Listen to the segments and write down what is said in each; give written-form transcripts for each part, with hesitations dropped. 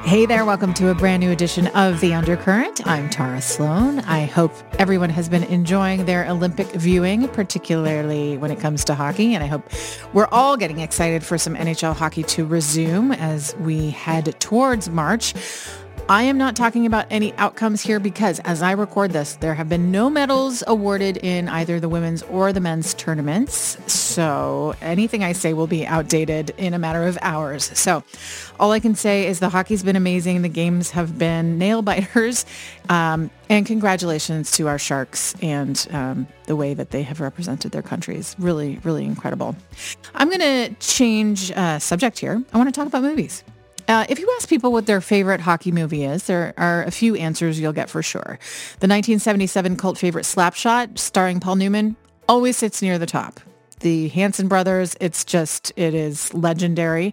Hey there, welcome to a brand new edition of The Undercurrent. I'm Tara Sloan. I hope everyone has been enjoying their Olympic viewing, particularly when it comes to hockey. And I hope we're all getting excited for some NHL hockey to resume as we head towards March. I am not talking about any outcomes here because as I record this, there have been no medals awarded in either the women's or the men's tournaments. So anything I say will be outdated in a matter of hours. So all I can say is the hockey's been amazing. The games have been nail biters. And congratulations to our Sharks and the way that they have represented their countries. Really, really incredible. I'm going to change subject here. I want to talk about movies. If you ask people what their favorite hockey movie is, there are a few answers you'll get for sure. The 1977 cult favorite Slapshot, starring Paul Newman, always sits near the top. The Hanson brothers, it is legendary.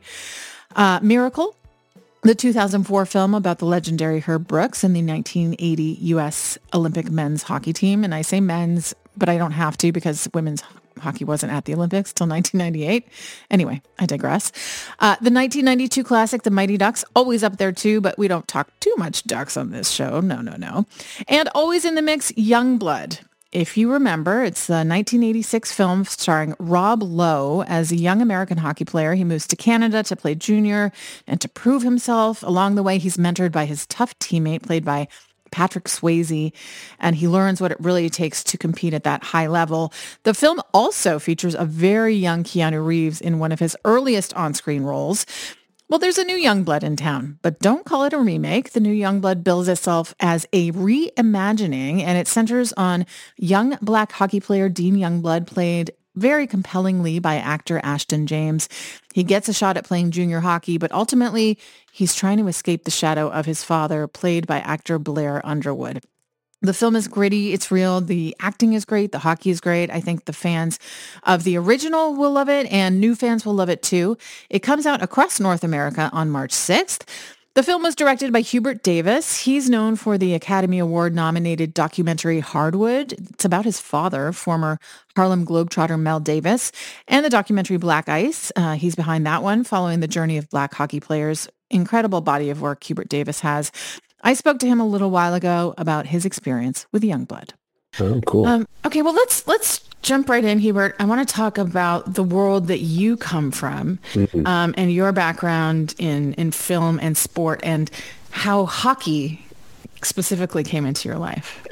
Miracle, the 2004 film about the legendary Herb Brooks and the 1980 U.S. Olympic men's hockey team. And I say men's, but I don't have to because women's hockey wasn't at the Olympics till 1998. Anyway, I digress. The 1992 classic, The Mighty Ducks, always up there too, but we don't talk too much Ducks on this show. No. And always in the mix, Youngblood. If you remember, it's the 1986 film starring Rob Lowe as a young American hockey player. He moves to Canada to play junior and to prove himself. Along the way, he's mentored by his tough teammate played by Patrick Swayze, and he learns what it really takes to compete at that high level. The film also features a very young Keanu Reeves in one of his earliest on-screen roles. Well, there's a new Youngblood in town, but don't call it a remake. The new Youngblood bills itself as a reimagining, and it centers on young black hockey player Dean Youngblood, played very compellingly by actor Ashton James. He gets a shot at playing junior hockey, but ultimately he's trying to escape the shadow of his father, played by actor Blair Underwood. The film is gritty. It's real. The acting is great. The hockey is great. I think the fans of the original will love it, and new fans will love it too. It comes out across North America on March 6th. The film was directed by Hubert Davis. He's known for the Academy Award-nominated documentary Hardwood. It's about his father, former Harlem Globetrotter Mel Davis, and the documentary Black Ice. He's behind that one, following the journey of black hockey players. Incredible body of work Hubert Davis has. I spoke to him a little while ago about his experience with Youngblood. Oh, cool. Okay, well, let's jump right in, Hubert. I want to talk about the world that you come from, and your background in film and sport, and how hockey specifically came into your life.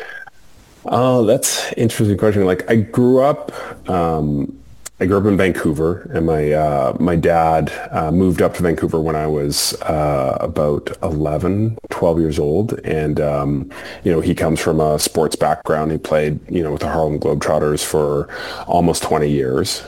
Oh, that's an interesting question. Like, I grew up in Vancouver, and my dad moved up to Vancouver when I was about 11, 12 years old. And, he comes from a sports background. He played, with the Harlem Globetrotters for almost 20 years.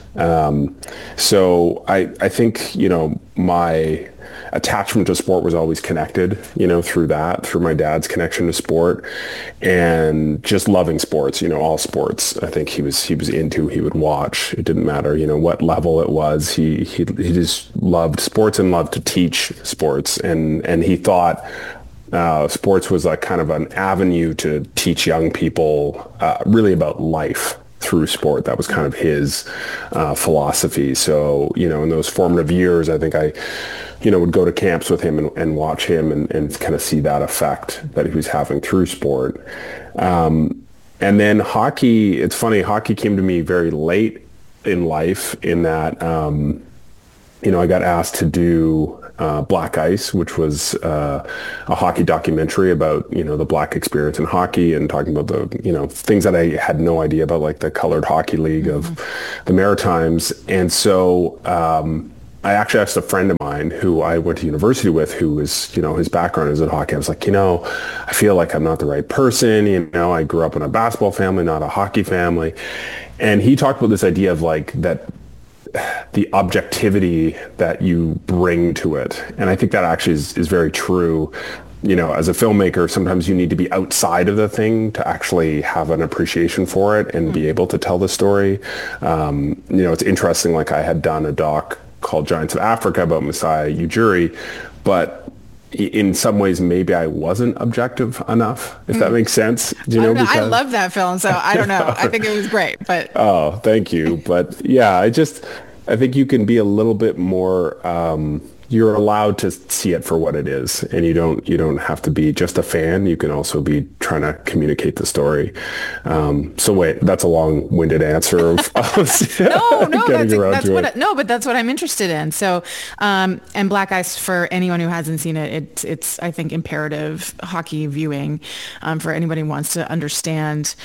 So I think, my attachment to sport was always connected, through my dad's connection to sport and just loving sports, all sports. I think he was into, he would watch. It didn't matter, what level it was. He just loved sports and loved to teach sports. And he thought sports was like kind of an avenue to teach young people really about life through sport. That was kind of his philosophy. So, in those formative years, I think I would go to camps with him and watch him and kind of see that effect that he was having through sport. And then hockey, it's funny, hockey came to me very late in life in that, I got asked to do Black Ice, which was a hockey documentary about, the black experience in hockey and talking about the, things that I had no idea about, like the Colored Hockey League of the Maritimes. And so I actually asked a friend of mine who I went to university with, who was, his background is in hockey. I was like, I feel like I'm not the right person. I grew up in a basketball family, not a hockey family. And he talked about this idea of like that, the objectivity that you bring to it. And I think that actually is very true. As a filmmaker, sometimes you need to be outside of the thing to actually have an appreciation for it and be able to tell the story. It's interesting, like I had done a doc called Giants of Africa about Masai Ujiri, but in some ways maybe I wasn't objective enough, if that makes sense. I love that film, so I don't know. I think it was great, but thank you. But yeah, I think you can be a little bit more you're allowed to see it for what it is, and you don't have to be just a fan. You can also be trying to communicate the story. So wait, that's a long-winded answer of no, but that's what I'm interested in. So, and Black Ice, for anyone who hasn't seen it, it's I think imperative hockey viewing for anybody who wants to understand,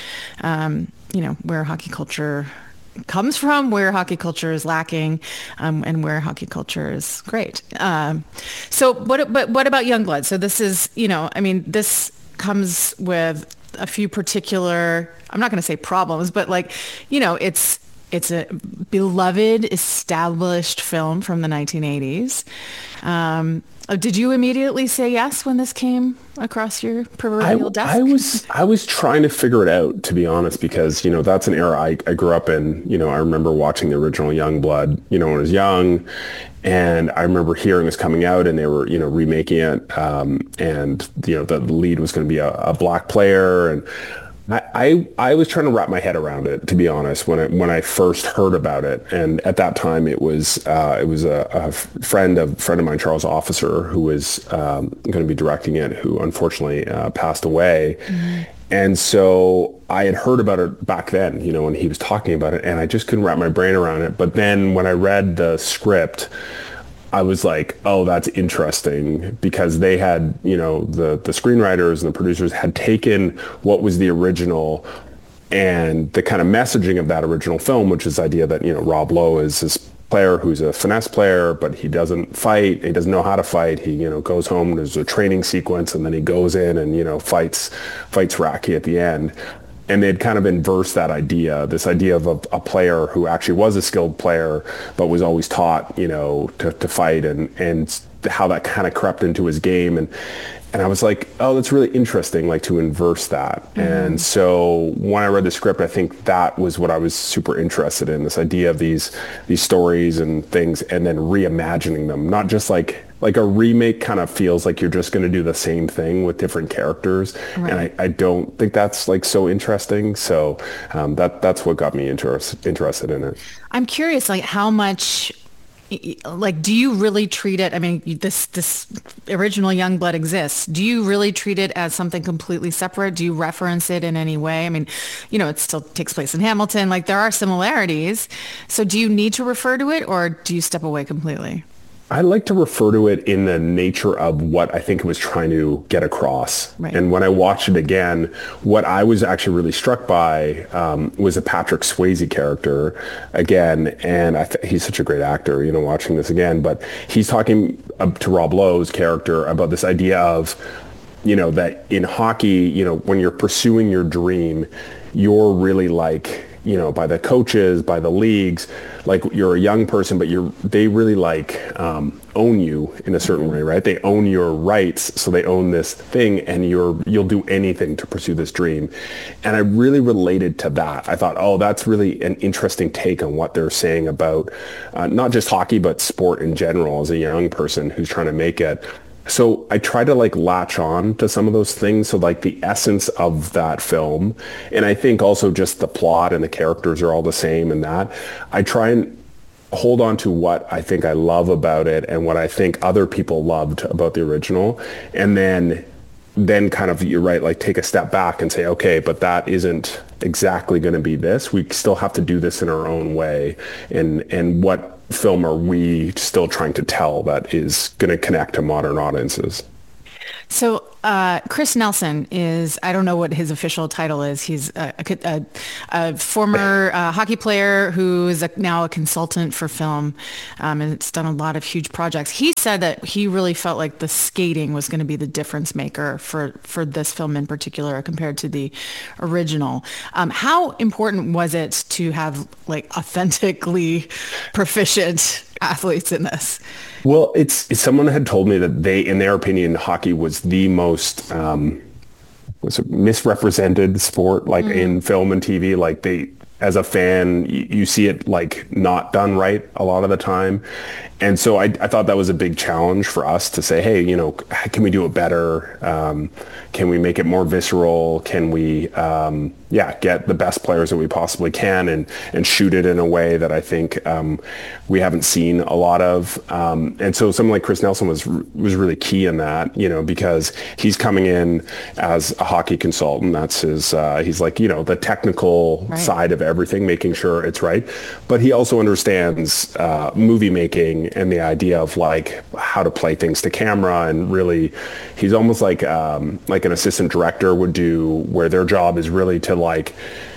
where hockey culture comes from, where hockey culture is lacking, and where hockey culture is great. So what about Youngblood? So this is, this comes with a few particular, I'm not going to say problems, but it's a beloved, established film from the 1980s. Did you immediately say yes when this came across your proverbial desk? I was trying to figure it out, to be honest, because, that's an era I grew up in. I remember watching the original Youngblood, when I was young. And I remember hearing this coming out, and they were, remaking it. And, the lead was going to be a black player. And I was trying to wrap my head around it, to be honest, when I first heard about it. And at that time, it was a friend of mine, Charles Officer, who was going to be directing it, who unfortunately passed away. Mm-hmm. And so I had heard about it back then, when he was talking about it, and I just couldn't wrap my brain around it. But then when I read the script, I was like, oh, that's interesting, because they had, the screenwriters and the producers had taken what was the original and the kind of messaging of that original film, which is the idea that, Rob Lowe is this player who's a finesse player, but he doesn't fight. He doesn't know how to fight. He, goes home, there's a training sequence, and then he goes in and, fights Rocky at the end. And they'd kind of inverse that idea, this idea of a player who actually was a skilled player, but was always taught, to fight, and how that kind of crept into his game. And I was like, oh, that's really interesting, to inverse that. Mm-hmm. And so when I read the script, I think that was what I was super interested in, this idea of these stories and things, and then reimagining them, not just like a remake kind of feels like you're just going to do the same thing with different characters. Right. And I don't think that's so interesting. So that's what got me interested in it. I'm curious, how much, do you really treat it? I mean, this original Youngblood exists. Do you really treat it as something completely separate? Do you reference it in any way? I mean, it still takes place in Hamilton. There are similarities. So do you need to refer to it, or do you step away completely? I like to refer to it in the nature of what I think it was trying to get across. Right. And when I watched it again, what I was actually really struck by was a Patrick Swayze character again. And he's such a great actor, watching this again. But he's talking to Rob Lowe's character about this idea of, that in hockey, when you're pursuing your dream, you're really by the coaches, by the leagues, you're a young person, but they really own you in a certain way, right? They own your rights, so they own this thing, and you'll do anything to pursue this dream. And I really related to that. I thought, oh, that's really an interesting take on what they're saying about not just hockey, but sport in general as a young person who's trying to make it. So I try to latch on to some of those things. So the essence of that film, and I think also just the plot and the characters are all the same, and that I try and hold on to what I think I love about it and what I think other people loved about the original. And then kind of, you're right, take a step back and say, okay, but that isn't exactly going to be this. We still have to do this in our own way. And what film are we still trying to tell that is going to connect to modern audiences? So Chris Nelson is, I don't know what his official title is. He's a former hockey player who is now a consultant for film, and it's done a lot of huge projects. He said that he really felt like the skating was going to be the difference maker for this film in particular compared to the original. How important was it to have authentically proficient athletes in this? Well, it's someone had told me that in their opinion, hockey was the most misrepresented sport, in film and TV. as a fan, you see it like not done right a lot of the time. And so I thought that was a big challenge for us to say, hey, can we do it better? Can we make it more visceral? Can we, get the best players that we possibly can and shoot it in a way that I think we haven't seen a lot of. And so someone like Chris Nelson was really key in that, because he's coming in as a hockey consultant. That's his, he's like, the technical side of everything, making sure it's right. But he also understands movie making and the idea of like how to play things to camera, and really he's almost like an assistant director would do, where their job is really to like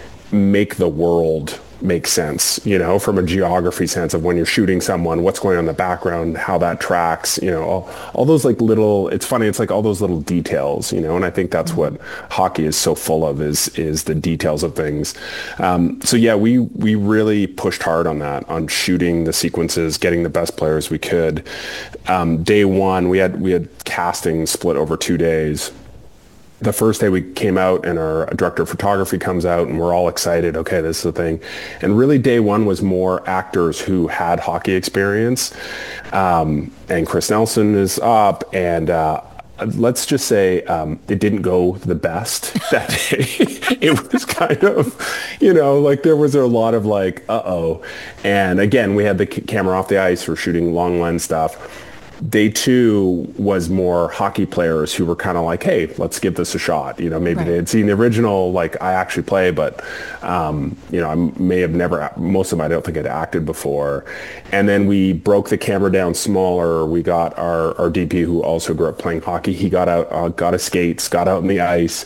make the world make sense, from a geography sense of when you're shooting someone, what's going on in the background, how that tracks, all those like little, it's funny, it's like all those little details, and I think that's what hockey is so full of is the details of things. So yeah, we really pushed hard on that, on shooting the sequences, getting the best players we could. Day one, we had casting split over 2 days. The first day we came out and our director of photography comes out and we're all excited. Okay, this is the thing. And really day one was more actors who had hockey experience. And Chris Nelson is up, and let's just say it didn't go the best that day. It was kind of, like there was a lot of like, uh-oh. And again, we had the camera off the ice. We're shooting long lens stuff. Day two was more hockey players who were kind of like, hey, let's give this a shot. Maybe they had seen the original, like I actually play, but, I may have never, most of them I don't think had acted before. And then we broke the camera down smaller. We got our DP, who also grew up playing hockey. He got out, got his skates, got out in the ice.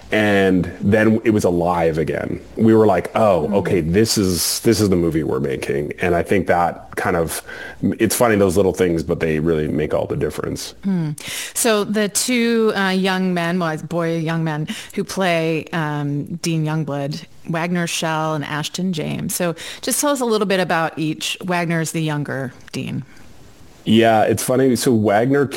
And then it was alive again. We were like, oh, okay, this is the movie we're making. And I think that kind of, it's funny, those little things, but they really make all the difference. So the two young men, young men who play Dean Youngblood, Wagner Shell and Ashton James. So just tell us a little bit about each. Wagner's the younger Dean. Yeah, it's funny. So Wagner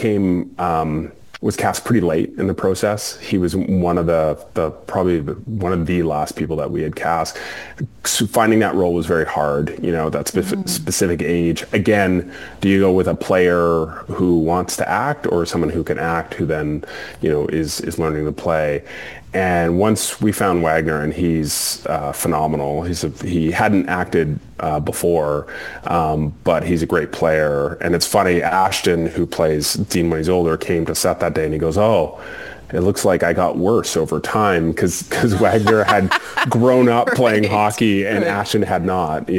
was cast pretty late in the process. He was one of probably one of the last people that we had cast. So finding that role was very hard, that specific age. Again, do you go with a player who wants to act, or someone who can act who then, is learning to play? And once we found Wagner, and he's phenomenal. He hadn't acted before, but he's a great player. And it's funny, Ashton, who plays Dean when he's older, came to set that day, and he goes, oh, it looks like I got worse over time, because Wagner had grown up playing hockey and Ashton had not,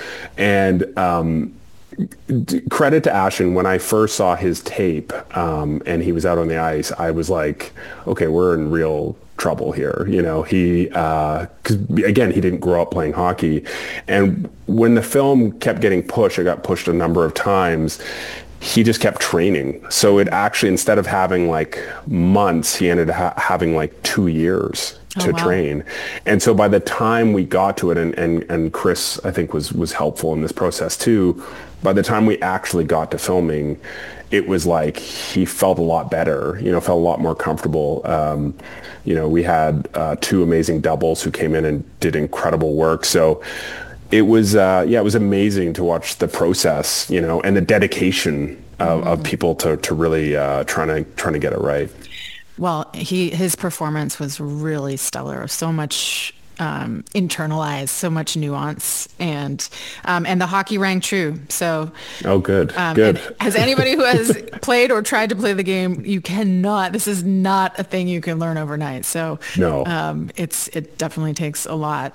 And credit to Ashton, when I first saw his tape and he was out on the ice, I was like, okay, we're in real trouble here. He, because again, he didn't grow up playing hockey. And when the film kept getting pushed, it got pushed a number of times, he just kept training. So it actually, instead of having like months, he ended up having like 2 years to train. And so by the time we got to it, and Chris, I think, was helpful in this process too, by the time we actually got to filming, it was like he felt a lot better, felt a lot more comfortable. We had two amazing doubles who came in and did incredible work. So it was, it was amazing to watch the process, and the dedication of people to really trying to get it right. Well, his performance was really stellar. So much internalized, so much nuance, and the hockey rang true. So good. Good. As anybody who has played or tried to play the game, this is not a thing you can learn overnight. So no, it definitely takes a lot.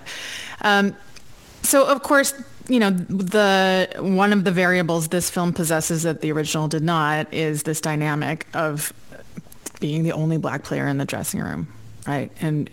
So of course, one of the variables this film possesses that the original did not is this dynamic of being the only Black player in the dressing room, right? And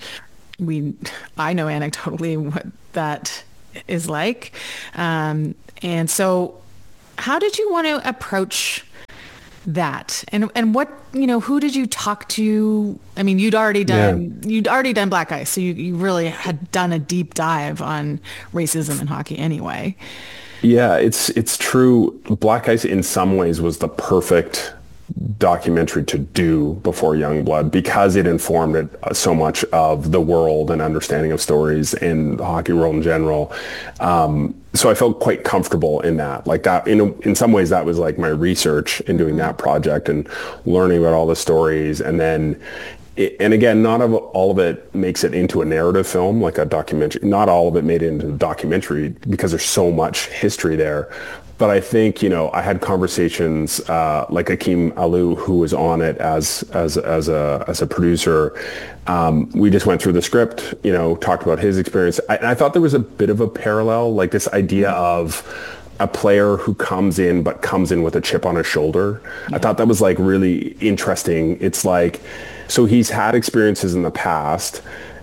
I know anecdotally what that is like. And so how did you want to approach that? And what, who did you talk to? I mean, you'd already done Black Ice, so you really had done a deep dive on racism in hockey anyway. Yeah, it's true. Black Ice in some ways was the perfect documentary to do before Youngblood because it informed it so much of the world and understanding of stories in the hockey world in general. So I felt quite comfortable in that. Like that, in some ways, that was like my research in doing that project and learning about all the stories. And then, and again, not all of it makes it into a narrative film, like a documentary. Not all of it made it into a documentary because there's so much history there. But I think, I had conversations like Akeem Alou, who was on it as a producer. We just went through the script, talked about his experience. I thought there was a bit of a parallel, like this idea of a player who comes in with a chip on his shoulder. Yeah. I thought that was like really interesting. It's like, so he's had experiences in the past.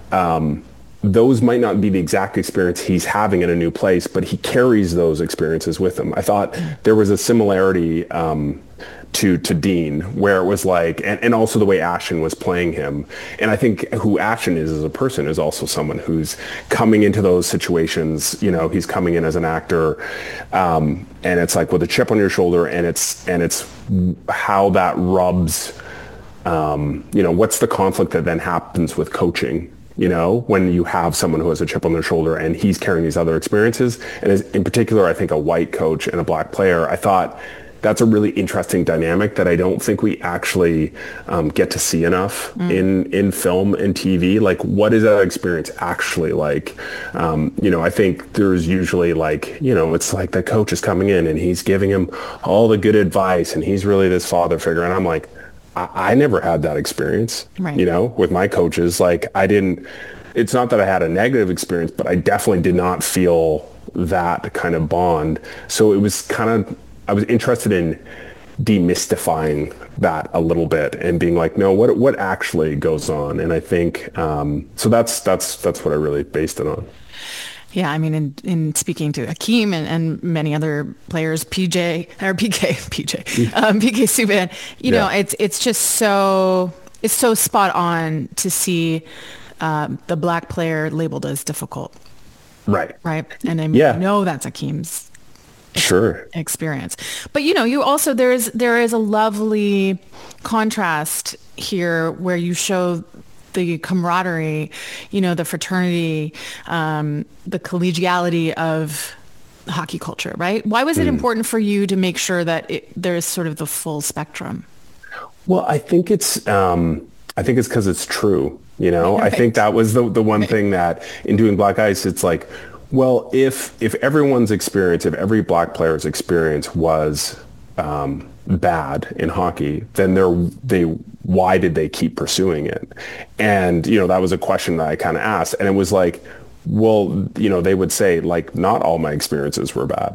Those might not be the exact experience he's having in a new place, but he carries those experiences with him. I thought there was a similarity to Dean, where it was like, and also the way Ashton was playing him. And I think who Ashton is as a person is also someone who's coming into those situations. He's coming in as an actor, and it's like with a chip on your shoulder, and it's how that rubs. What's the conflict that then happens with coaching? When you have someone who has a chip on their shoulder and he's carrying these other experiences. And in particular, I think a white coach and a black player, I thought that's a really interesting dynamic that I don't think we actually get to see enough in film and TV. Like, what is that experience actually like? I think there's usually like, it's like the coach is coming in and he's giving him all the good advice and he's really this father figure. And I'm like, I never had that experience, right. With my coaches. Like it's not that I had a negative experience, but I definitely did not feel that kind of bond. So it was I was interested in demystifying that a little bit and being like, no, what actually goes on? And I think, so that's what I really based it on. Yeah, I mean, in speaking to Akeem and many other players, PK Subban, it's just it's so spot on to see the black player labeled as difficult. Right. Right. And I know that's Akeem's experience. But you also there is a lovely contrast here where you show the camaraderie, the fraternity, the collegiality of hockey culture, right? Why was it important for you to make sure that there's sort of the full spectrum? Well, I think it's because it's true. Right. I think that was the one thing that in doing Black Ice, it's like, well, if everyone's experience, if every black player's experience was bad in hockey, then why did they keep pursuing it? And, that was a question that I kind of asked. And it was like, well, they would say, like, not all my experiences were bad,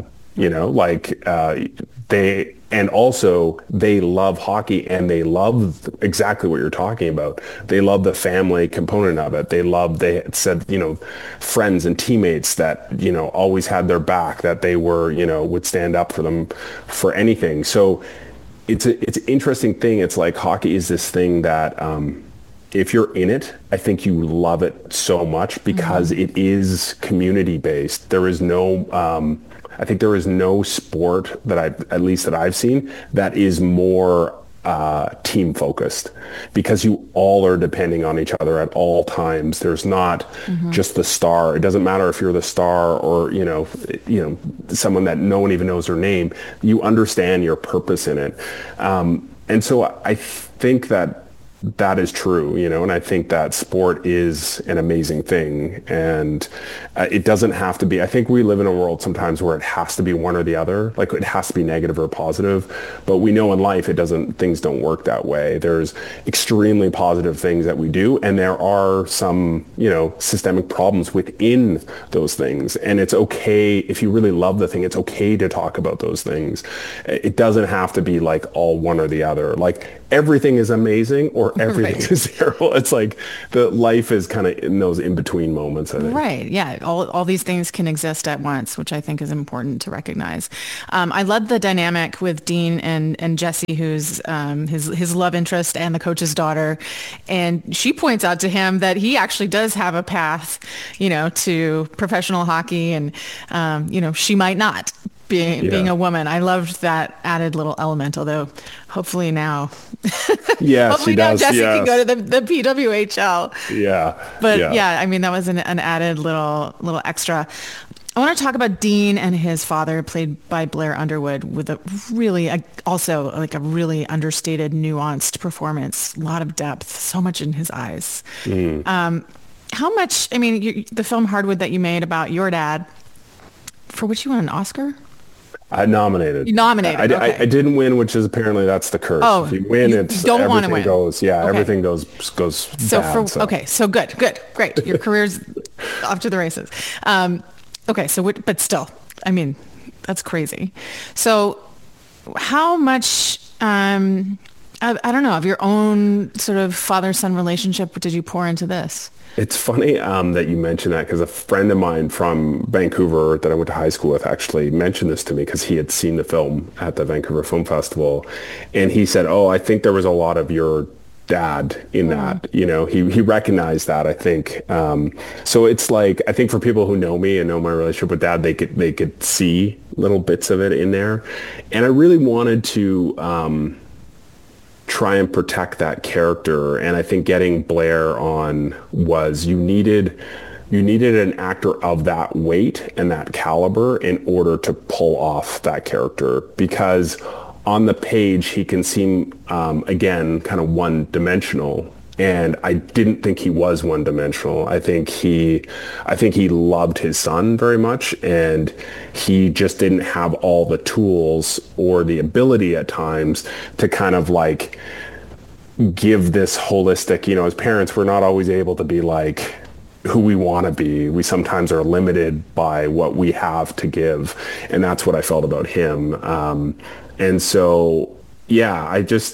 and also they love hockey and they love exactly what you're talking about. They love the family component of it. They said, friends and teammates that, always had their back, that they were, would stand up for them for anything. So it's an interesting thing. It's like hockey is this thing that if you're in it, I think you love it so much because it is community based. There is no, I think there is no sport that I've seen that is more team focused, because you all are depending on each other at all times. There's not just the star. It doesn't matter if you're the star or, someone that no one even knows their name. You understand your purpose in it. And so I think that is true, and I think that sport is an amazing thing. And it doesn't have to be, I think we live in a world sometimes where it has to be one or the other, like it has to be negative or positive, but we know in life things don't work that way. There's extremely positive things that we do, and there are some, systemic problems within those things. And it's okay, if you really love the thing, it's okay to talk about those things. It doesn't have to be like all one or the other. Like everything is amazing or everything is terrible. It's like the life is kind of in those in-between moments, I think. Right. Yeah. All these things can exist at once, which I think is important to recognize. I love the dynamic with Dean and Jesse, who's his love interest and the coach's daughter. And she points out to him that he actually does have a path, to professional hockey, and, she might not. being a woman. I loved that added little element, although hopefully now, Yes, hopefully she now does. Jesse can Yes. go to the PWHL. Yeah. But Yeah. yeah, I mean, that was an added little extra. I want to talk about Dean and his father, played by Blair Underwood, with a really, also like a really understated, nuanced performance. A lot of depth, so much in his eyes. How much, I mean, the film Hardwood that you made about your dad, for which you won an Oscar? I nominated. You nominated, okay. I didn't win, which is apparently that's the curse. Oh, if you win, you it's don't want to everything win. goes. Yeah, Okay. everything goes So bad. okay, so good, great. Your career's off to the races. Okay, so but still, I mean, that's crazy. So how much, I don't know, of your own sort of father-son relationship did you pour into this? It's funny that you mention that, because a friend of mine from Vancouver that I went to high school with actually mentioned this to me, because he had seen the film at the Vancouver Film Festival, and he said, "Oh, I think there was a lot of your dad in that." You know, he recognized that, I think. So it's like, I think for people who know me and know my relationship with dad, they could see little bits of it in there, and I really wanted to try and protect that character. And I think getting Blair on was, you needed an actor of that weight and that caliber in order to pull off that character, because on the page he can seem again kind of one-dimensional, and I didn't think he was one-dimensional. I think he loved his son very much, and he just didn't have all the tools or the ability at times to kind of like give this holistic, as parents, we're not always able to be like who we want to be. We sometimes are limited by what we have to give, and that's what I felt about him. And so, yeah,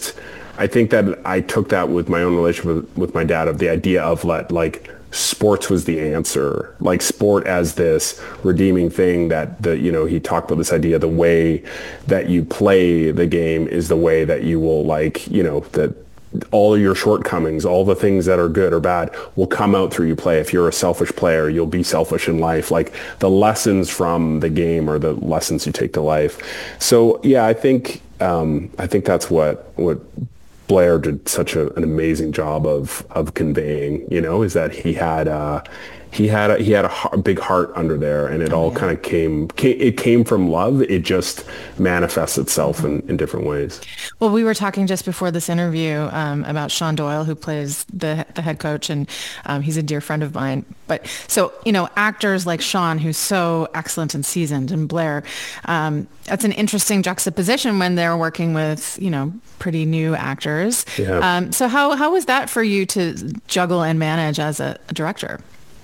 I think that I took that with my own relationship with my dad, of the idea of like sports was the answer, like sport as this redeeming thing, that he talked about this idea, the way that you play the game is the way that you will, like, that all of your shortcomings, all the things that are good or bad, will come out through you play. If you're a selfish player, you'll be selfish in life. Like, the lessons from the game are the lessons you take to life. So yeah, I think that's what Blair did such an amazing job of conveying, is that he had a big heart under there, and it all kind of came from love. It just manifests itself in different ways. Well, we were talking just before this interview about Sean Doyle, who plays the head coach, and he's a dear friend of mine. But so, actors like Sean, who's so excellent and seasoned, and Blair, that's an interesting juxtaposition when they're working with, pretty new actors. Yeah. So how was that for you to juggle and manage as a director?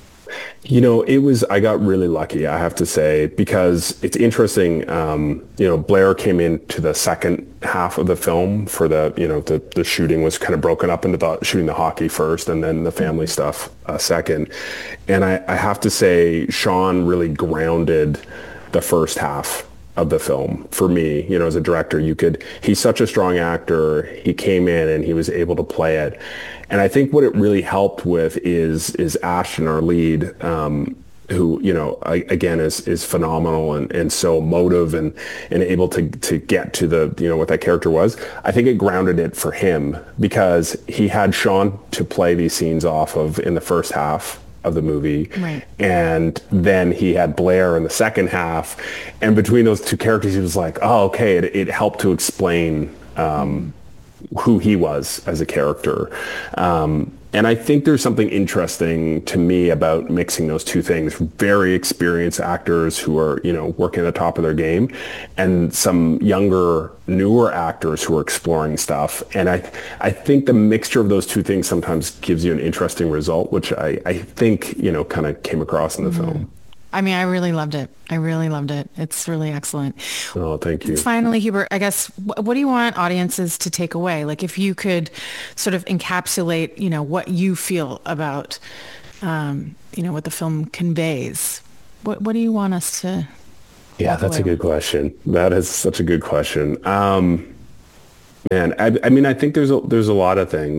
I got really lucky, I have to say, because it's interesting. Blair came into the second half of the film for the shooting was kind of broken up into shooting the hockey first and then the family stuff second. And I have to say, Sean really grounded the first half of the film for me. As a director, he's such a strong actor. He came in and he was able to play it. And I think what it really helped with is Ashton, our lead, who, again, is phenomenal and so emotive and able to get to the, what that character was. I think it grounded it for him, because he had Sean to play these scenes off of in the first half of the movie. Right. And then he had Blair in the second half. And between those two characters, he was like, oh, okay, it helped to explain who he was as a character. And I think there's something interesting to me about mixing those two things. Very experienced actors who are, working at the top of their game, and some younger, newer actors who are exploring stuff. And I think the mixture of those two things sometimes gives you an interesting result, which I think, kind of came across in the film. I mean, I really loved it. It's really excellent. Oh, thank you. Finally, Hubert, I guess, what do you want audiences to take away? Like, if you could sort of encapsulate, what you feel about, what the film conveys, what do you want us to? Yeah, that's a good question. That is such a good question. Man, I mean, I think there's a lot of things.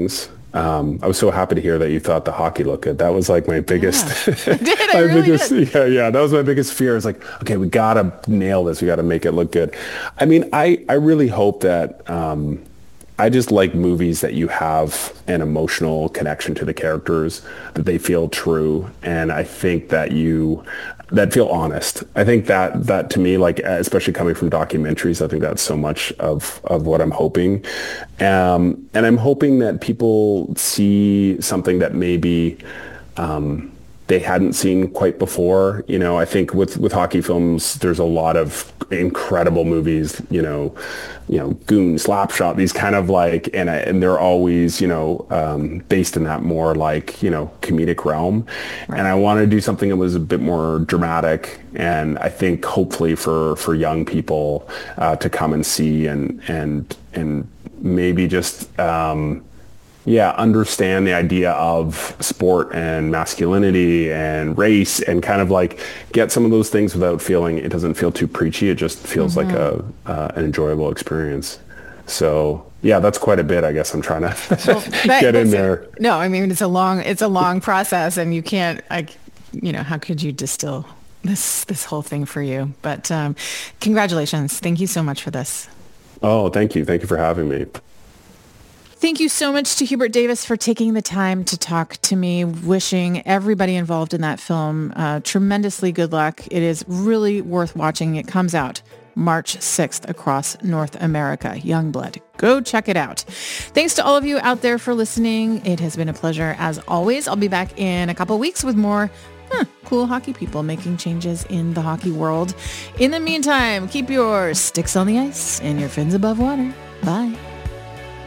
I was so happy to hear that you thought the hockey looked good. That was like my biggest, I did. I really did. yeah. That was my biggest fear. It's like, okay, we got to nail this. We got to make it look good. I mean, I really hope that, I just like movies that you have an emotional connection to the characters, that they feel true. And I think that that feel honest. I think that to me, like, especially coming from documentaries, I think that's so much of what I'm hoping. And I'm hoping that people see something that maybe, they hadn't seen quite before. I think with hockey films, there's a lot of incredible movies, Goon, Slapshot, these kind of like, and they're always, based in that more like, comedic realm. Right. And I want to do something that was a bit more dramatic. And I think hopefully for young people to come and see and maybe just, understand the idea of sport and masculinity and race and kind of like get some of those things without feeling, it doesn't feel too preachy. It just feels like an enjoyable experience. So yeah, that's quite a bit. I guess I'm trying to get in there. No, I mean, it's a long process, and you can't, how could you distill this whole thing for you? But congratulations. Thank you so much for this. Oh, thank you. Thank you for having me. Thank you so much to Hubert Davis for taking the time to talk to me. Wishing everybody involved in that film tremendously good luck. It is really worth watching. It comes out March 6th across North America. Youngblood. Go check it out. Thanks to all of you out there for listening. It has been a pleasure as always. I'll be back in a couple of weeks with more cool hockey people making changes in the hockey world. In the meantime, keep your sticks on the ice and your fins above water. Bye.